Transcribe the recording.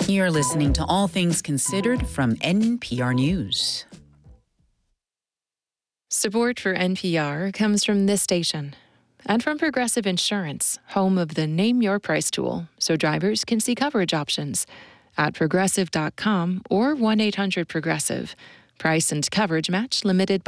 You're listening to All Things Considered from NPR News. Support for NPR comes from this station and from Progressive Insurance, home of the Name Your Price tool, so drivers can see coverage options at progressive.com or 1-800-PROGRESSIVE. Price and coverage match limited by